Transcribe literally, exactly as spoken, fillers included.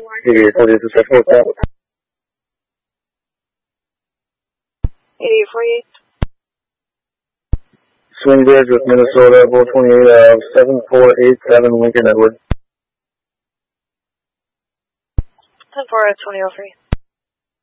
eighty-eight forty-eight to seven four. eighty-eight forty-eight. Swing Bridge with Minnesota, four twenty-eight, uh, seven four eight seven, Lincoln Edward. ten four twenty oh three.